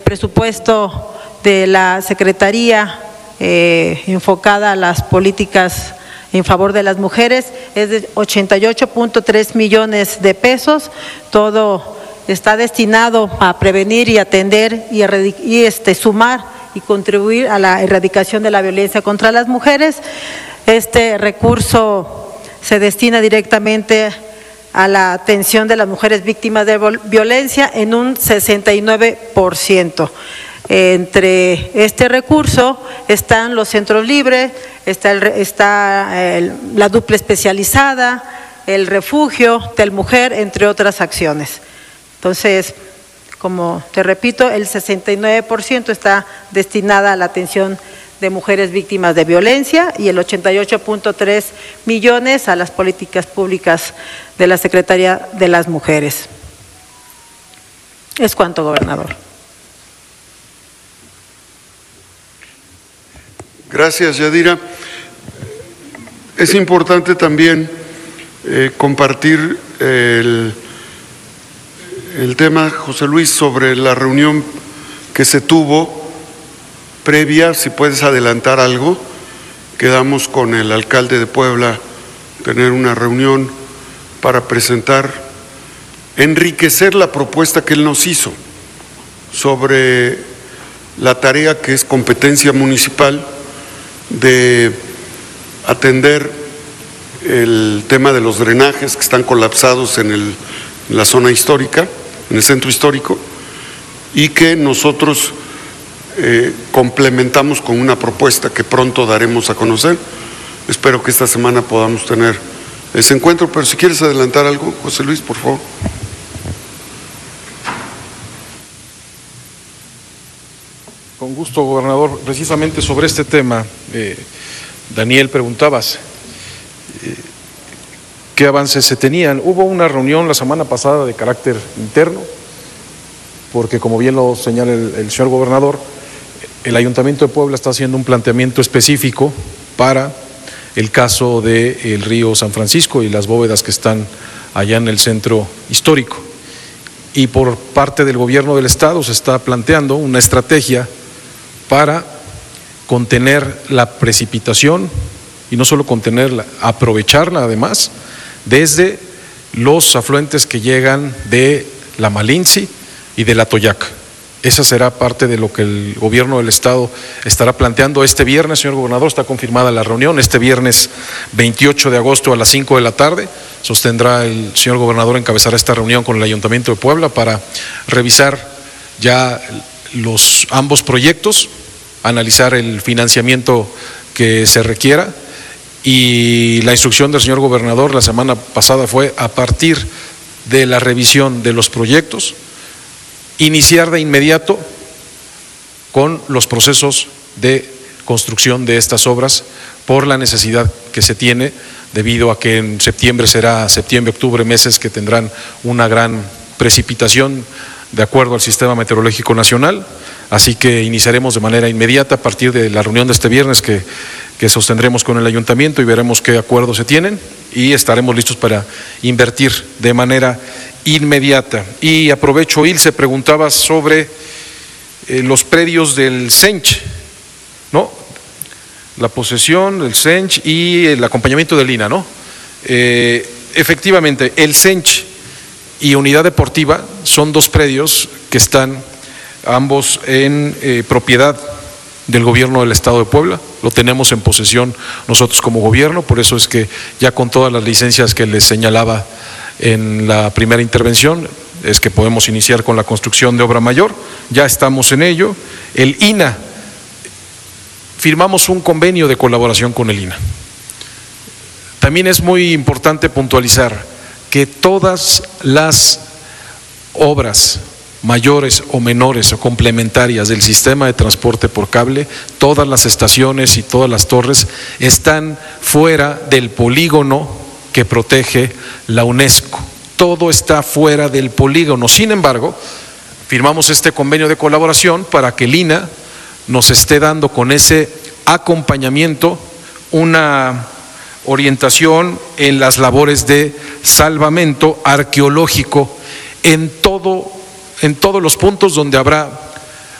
presupuesto de la Secretaría enfocada a las políticas en favor de las mujeres es de 88.3 millones de pesos. Todo está destinado a prevenir y atender y sumar y contribuir a la erradicación de la violencia contra las mujeres. Este recurso se destina directamente a la atención de las mujeres víctimas de violencia en un 69%. Entre este recurso están los centros libres, está la dupla especializada, el refugio, Telmujer, entre otras acciones. Entonces, como te repito, el 69% está destinada a la atención de mujeres víctimas de violencia y el 88.3 millones a las políticas públicas de la Secretaría de las Mujeres. Es cuanto, gobernador. Gracias, Yadira. Es importante también compartir el tema, José Luis, sobre la reunión que se tuvo previa, si puedes adelantar algo. Quedamos con el alcalde de Puebla tener una reunión para presentar, enriquecer la propuesta que él nos hizo sobre la tarea que es competencia municipal de atender el tema de los drenajes que están colapsados en la zona histórica, en el centro histórico, y que nosotros complementamos con una propuesta que pronto daremos a conocer. Espero que esta semana podamos tener ese encuentro, pero si quieres adelantar algo, José Luis, por favor. Con gusto, gobernador. Precisamente sobre este tema, Daniel, preguntabas qué avances se tenían. Hubo una reunión la semana pasada de carácter interno, porque como bien lo señala el señor gobernador, el Ayuntamiento de Puebla está haciendo un planteamiento específico para el caso del río San Francisco y las bóvedas que están allá en el centro histórico. Y por parte del gobierno del estado se está planteando una estrategia para contener la precipitación y no solo contenerla, aprovecharla además desde los afluentes que llegan de la Malinci y de la Toyac. Esa será parte de lo que el gobierno del estado estará planteando este viernes, señor gobernador. Está confirmada la reunión, este viernes 28 de agosto a las 5 de la tarde. Sostendrá el señor gobernador, encabezará esta reunión con el Ayuntamiento de Puebla para revisar ya ambos proyectos, analizar el financiamiento que se requiera, y la instrucción del señor gobernador la semana pasada fue, a partir de la revisión de los proyectos, iniciar de inmediato con los procesos de construcción de estas obras por la necesidad que se tiene, debido a que en septiembre será septiembre-octubre, meses que tendrán una gran precipitación de acuerdo al Sistema Meteorológico Nacional. Así que iniciaremos de manera inmediata a partir de la reunión de este viernes que sostendremos con el ayuntamiento, y veremos qué acuerdos se tienen y estaremos listos para invertir de manera inmediata. Y aprovecho, Ilse, preguntaba sobre los predios del CENCH, ¿no? La posesión, el CENCH y el acompañamiento del INA, ¿no? Efectivamente, el CENCH y Unidad Deportiva son dos predios que están ambos en propiedad del gobierno del estado de Puebla. Lo tenemos en posesión nosotros como gobierno, por eso es que ya con todas las licencias que les señalaba en la primera intervención, es que podemos iniciar con la construcción de obra mayor. Ya estamos en ello. El INA, firmamos un convenio de colaboración con el INA. También es muy importante puntualizar que todas las obras mayores o menores o complementarias del sistema de transporte por cable, todas las estaciones y todas las torres están fuera del polígono que protege la UNESCO. Todo está fuera del polígono. Sin embargo, firmamos este convenio de colaboración para que el INA nos esté dando con ese acompañamiento una orientación en las labores de salvamento arqueológico en todos los puntos donde habrá